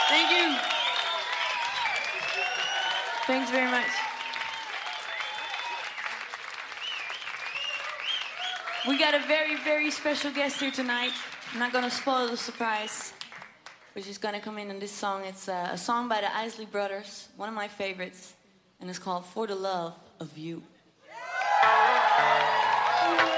Thank you. Thanks very much. We got a very, very special guest here tonight. I'm not gonna spoil the surprise, but she's gonna come in on this song. It's a song by the Isley Brothers, one of my favorites, and it's called For the Love of You.